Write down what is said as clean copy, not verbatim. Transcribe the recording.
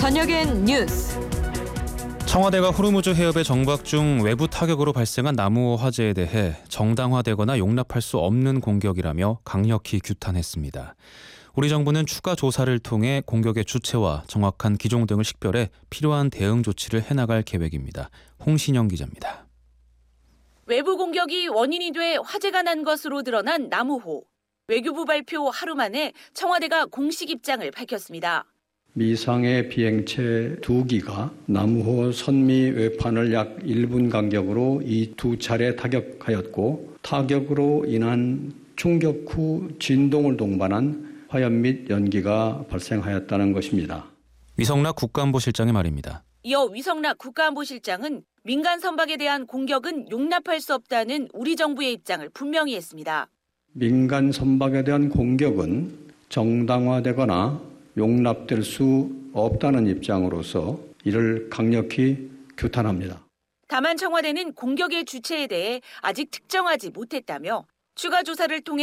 저녁엔 뉴스. 청와대가 호르무즈 해협의 정박 중 외부 타격으로 발생한 나무호 화재에 대해 정당화되거나 용납할 수 없는 공격이라며 강력히 규탄했습니다. 우리 정부는 추가 조사를 통해 공격의 주체와 정확한 기종 등을 식별해 필요한 대응 조치를 해나갈 계획입니다. 홍신영 기자입니다. 외부 공격이 원인이 돼 화재가 난 것으로 드러난 나무호. 외교부 발표 하루 만에 청와대가 공식 입장을 밝혔습니다. 미상의 비행체 2기가 나무호 선미 외판을 약 1분 간격으로 이 2차례 타격하였고 타격으로 인한 충격 후 진동을 동반한 화염 및 연기가 발생하였다는 것입니다. 위성락 국가안보실장의 말입니다. 이어 위성락 국가안보실장은 민간 선박에 대한 공격은 용납할 수 없다는 우리 정부의 입장을 분명히 했습니다. 민간 선박에 대한 공격은 정당화되거나 용납될 수 없다는 입장으로서 이를 강력히 규탄합니다. 다만 청와대는 공격의 주체에 대해 아직 특정하지 못했다며 추가 조사를 통해